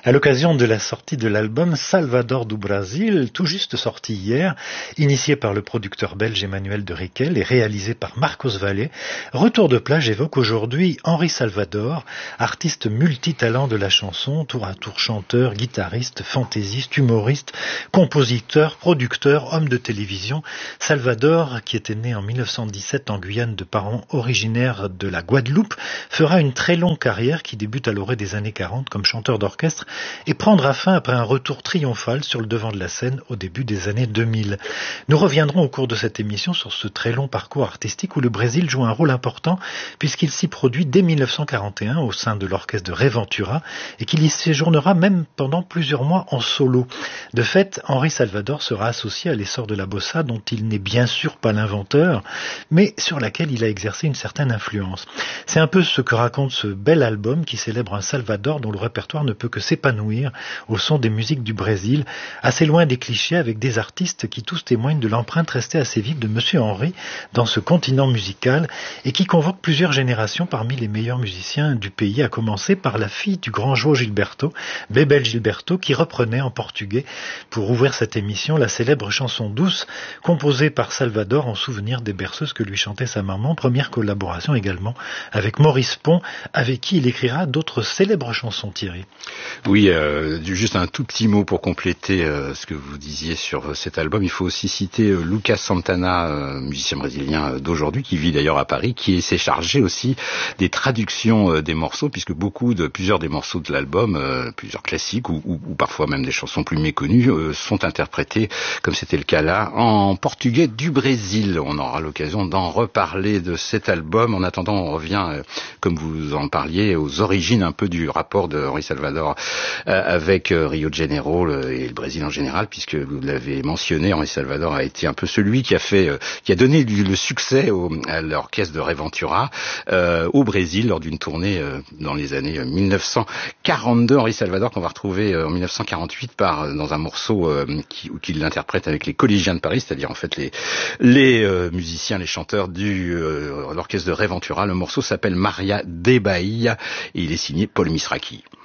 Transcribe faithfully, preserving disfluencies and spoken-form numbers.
À l'occasion de la sortie de l'album Salvador do Brasil, tout juste sorti hier, initié par le producteur belge Emmanuel de Rickel et réalisé par Marcos Valle, Retour de plage évoque aujourd'hui Henri Salvador, artiste multitalent de la chanson, tour à tour chanteur, guitariste, fantaisiste, humoriste, compositeur, producteur, homme de télévision. Salvador, qui était né en mille neuf cent dix-sept en Guyane de parents originaires de la Guadeloupe, fera une très longue carrière qui débute à l'orée des années quarante comme chanteur d'orchestre et prendra fin après un retour triomphal sur le devant de la scène au début des années deux mille. Nous reviendrons au cours de cette émission sur ce très long parcours artistique où le Brésil joue un rôle important puisqu'il s'y produit dès mille neuf cent quarante et un au sein de l'orchestre de Reventura et qu'il y séjournera même pendant plusieurs mois en solo. De fait, Henri Salvador sera associé à l'essor de la bossa dont il n'est bien sûr pas l'inventeur, mais sur laquelle il a exercé une certaine influence. C'est un peu ce que raconte ce bel album qui célèbre un Salvador dont le répertoire ne peut que s'épanouir au son des musiques du Brésil, assez loin des clichés avec des artistes qui tous témoignent de l'empreinte restée assez vive de Monsieur Henri dans ce continent musical et qui convoque plusieurs générations parmi les meilleurs musiciens du pays, à commencer par la fille du grand João Gilberto, Bebel Gilberto, qui reprenait en portugais pour ouvrir cette émission la célèbre chanson douce composée par Salvador en souvenir des berceuses que lui chantait sa maman, première collaboration également avec Maurice Pont, avec qui il écrira d'autres célèbres chansons, Thierry. Oui, euh, juste un tout petit mot pour compléter euh, ce que vous disiez sur euh, cet album. Il faut aussi citer euh, Lucas Santana, euh, musicien brésilien euh, d'aujourd'hui, qui vit d'ailleurs à Paris, qui s'est chargé aussi des traductions euh, des morceaux, puisque beaucoup de plusieurs des morceaux de l'album, euh, plusieurs classiques ou, ou, ou parfois même des chansons plus méconnues, euh, sont interprétés, comme c'était le cas là, en portugais du Brésil. On aura l'occasion d'en reparler de cet album. En attendant, on revient, euh, comme vous en parliez, aux origines un peu du rapport de Henri Salvador Euh, avec euh, Rio de Janeiro le, et le Brésil en général, puisque vous l'avez mentionné, Henri Salvador a été un peu celui qui a fait, euh, qui a donné du, le succès au, à l'orchestre de Reventura euh, au Brésil lors d'une tournée euh, dans les années euh, mille neuf cent quarante-deux. Henri Salvador qu'on va retrouver euh, en mille neuf cent quarante-huit par euh, dans un morceau euh, qui, qui l'interprète avec les collégiens de Paris, c'est-à-dire en fait les les euh, musiciens, les chanteurs du euh, l'orchestre de Reventura. Le morceau s'appelle Maria de Bahia et il est signé Paul Misraki.